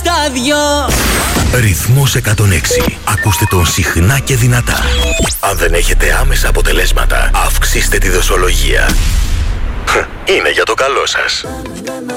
στα δυο. Ρυθμός 106. Ακούστε τον συχνά και δυνατά. Αν δεν έχετε άμεσα αποτελέσματα, αυξήστε τη δοσολογία. Είναι για το καλό σας.